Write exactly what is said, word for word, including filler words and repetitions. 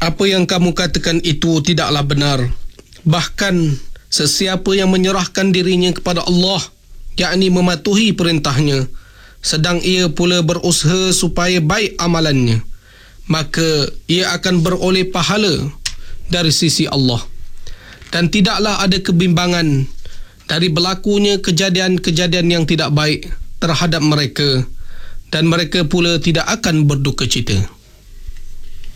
apa yang kamu katakan itu tidaklah benar. Bahkan sesiapa yang menyerahkan dirinya kepada Allah, yakni mematuhi perintahnya, sedang ia pula berusaha supaya baik amalannya, maka ia akan beroleh pahala dari sisi Allah. Dan tidaklah ada kebimbangan dari berlakunya kejadian-kejadian yang tidak baik terhadap mereka, dan mereka pula tidak akan berduka cita.